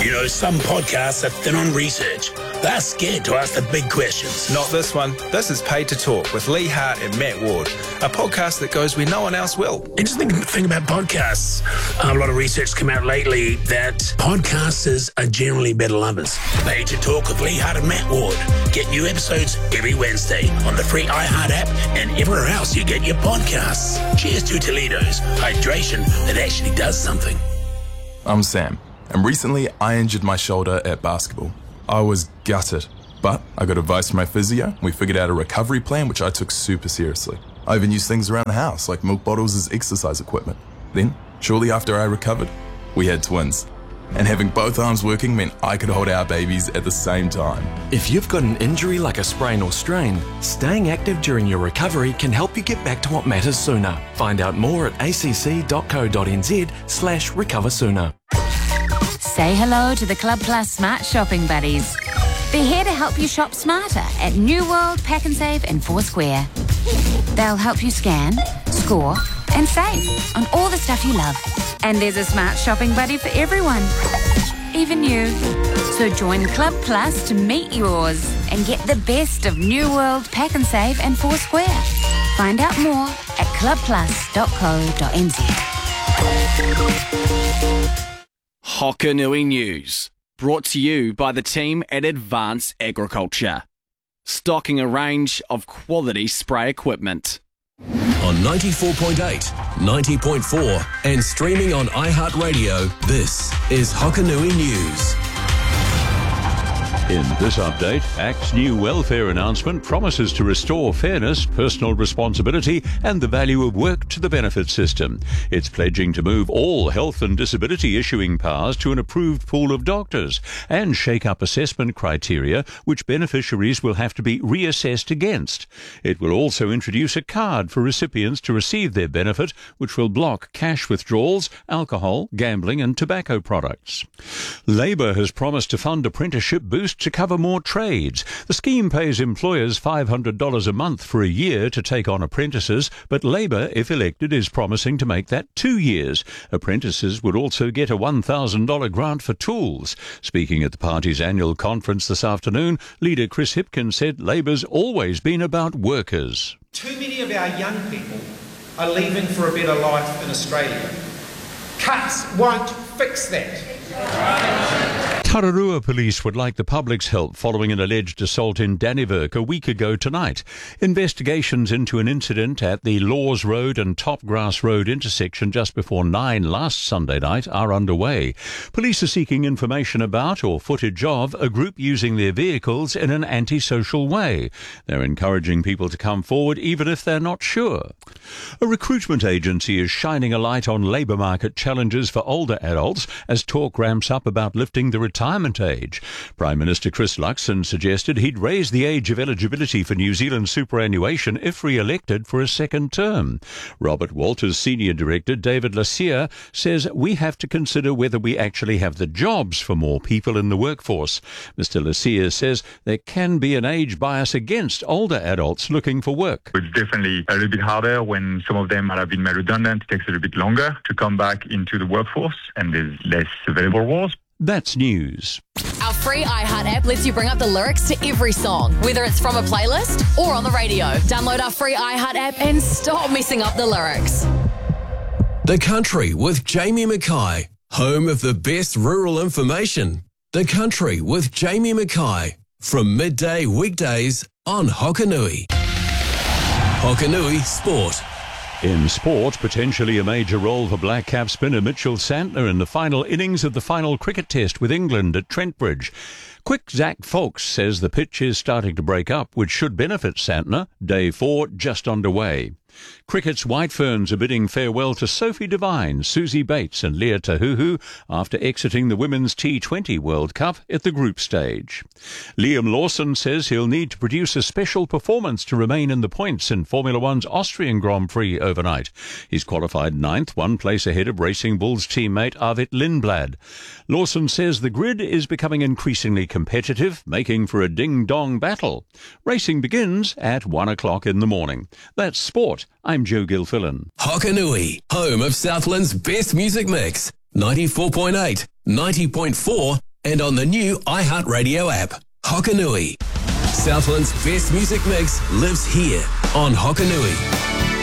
You know, some podcasts are thin on research. They're scared to ask the big questions. Not this one. This is Paid to Talk with Lee Hart and Matt Ward, a podcast that goes where no one else will. Interesting thing about podcasts. A lot of research come out lately that podcasters are generally better lovers. Paid to Talk with Lee Hart and Matt Ward. Get new episodes every Wednesday on the free iHeart app and everywhere else you get your podcasts. Cheers to Toledo's hydration that actually does something. I'm Sam, and recently I injured my shoulder at basketball. I was gutted, but I got advice from my physio. We figured out a recovery plan, which I took super seriously. I even used things around the house, like milk bottles as exercise equipment. Then, shortly after I recovered, we had twins. And having both arms working meant I could hold our babies at the same time. If you've got an injury like a sprain or strain, staying active during your recovery can help you get back to what matters sooner. Find out more at acc.co.nz/recover sooner. Say hello to the Club Plus Smart Shopping Buddies. They're here to help you shop smarter at New World, Pack and Save and Foursquare. They'll help you scan, score and save on all the stuff you love. And there's a smart shopping buddy for everyone, even you. So join Club Plus to meet yours and get the best of New World, Pack and Save and Foursquare. Find out more at clubplus.co.nz. Hokanui News, brought to you by the team at Advance Agriculture, stocking a range of quality spray equipment. On 94.8, 90.4 and streaming on iHeartRadio, this is Hokanui News. In this update, ACT's new welfare announcement promises to restore fairness, personal responsibility and the value of work to the benefit system. It's pledging to move all health and disability issuing powers to an approved pool of doctors and shake up assessment criteria which beneficiaries will have to be reassessed against. It will also introduce a card for recipients to receive their benefit which will block cash withdrawals, alcohol, gambling and tobacco products. Labor has promised to fund apprenticeship boost to cover more trades. The scheme pays employers $500 a month for a year to take on apprentices, but Labor, if elected, is promising to make that 2 years. Apprentices would also get a $1,000 grant for tools. Speaking at the party's annual conference this afternoon, leader Chris Hipkins said Labor's always been about workers. Too many of our young people are leaving for a better life in Australia. Cuts won't fix that. Tararua Police would like the public's help following an alleged assault in Dannevirke a week ago tonight. Investigations into an incident at the Laws Road and Topgrass Road intersection just before 9 last Sunday night are underway. Police are seeking information about or footage of a group using their vehicles in an antisocial way. They're encouraging people to come forward even if they're not sure. A recruitment agency is shining a light on labour market challenges for older adults as talk ramps up about lifting the retirement age. Prime Minister Chris Luxon suggested he'd raise the age of eligibility for New Zealand superannuation if re-elected for a second term. Robert Walters' Senior Director David Lassier says we have to consider whether we actually have the jobs for more people in the workforce. Mr. Lassier says there can be an age bias against older adults looking for work. It's definitely a little bit harder when some of them might have been made redundant. It takes a little bit longer to come back into the workforce and there's less available roles. That's news. Our free iHeart app lets you bring up the lyrics to every song, whether it's from a playlist or on the radio. Download our free iHeart app and stop messing up the lyrics. The Country with Jamie Mackay, home of the best rural information. The Country with Jamie Mackay, from midday weekdays on Hokanui. Hokanui Sport. In sport, potentially a major role for Black Cap spinner Mitchell Santner in the final innings of the final cricket test with England at Trentbridge. Quick Zach Folks says the pitch is starting to break up, which should benefit Santner. Day 4 just underway. Cricket's White Ferns are bidding farewell to Sophie Devine, Susie Bates and Leah Tahuhu after exiting the Women's T20 World Cup at the group stage. Liam Lawson says he'll need to produce a special performance to remain in the points in Formula One's Austrian Grand Prix overnight. He's qualified 9th, 1 place ahead of Racing Bull's teammate Arvid Lindblad. Lawson says the grid is becoming increasingly competitive, making for a ding-dong battle. Racing begins at 1 o'clock in the morning. That's sport. I'm Joe Gilfillan. Hokanui, home of Southland's best music mix. 94.8, 90.4 and on the new iHeartRadio app. Hokanui. Southland's best music mix lives here on Hokanui.